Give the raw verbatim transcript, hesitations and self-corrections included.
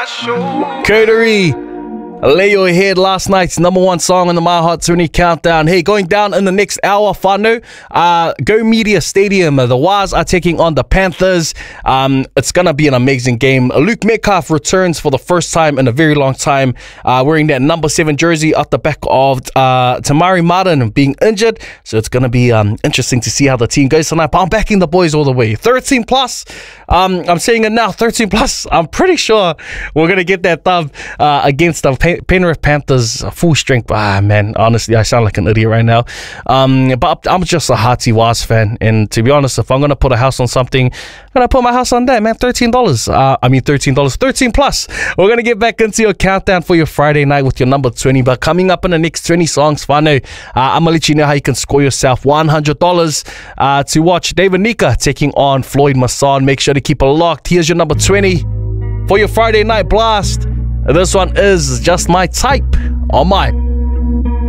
Coterie, Lay Your Head, last night's number one song on the My Hot twenty Countdown. Hey, going down in the next hour, whānau, uh, Go Media Stadium. The Waz are taking on the Panthers. Um, it's going to be an amazing game. Luke Metcalf returns for the first time in a very long time, uh, wearing that number seven jersey off the back of uh, Tamari Martin being injured. So it's going to be um, interesting to see how the team goes tonight. But I'm backing the boys all the way. thirteen plus. Um, I'm saying it now, thirteen plus. I'm pretty sure we're going to get that dub uh, against the Pan- Penrith Panthers, full strength. Ah, man, honestly, I sound like an idiot right now. Um, but I'm just a hearty Waz fan. And to be honest, if I'm going to put a house on something, I'm going to put my house on that, man. thirteen dollars. Uh, I mean, thirteen dollars. thirteen plus. We're going to get back into your countdown for your Friday night with your number twenty. But coming up in the next twenty songs, whānau, uh, I'm going to let you know how you can score yourself one hundred dollars uh, to watch David Nika taking on Floyd Masson. Make sure to keep it locked. Here's your number twenty for your Friday night blast. This one is Just My Type on my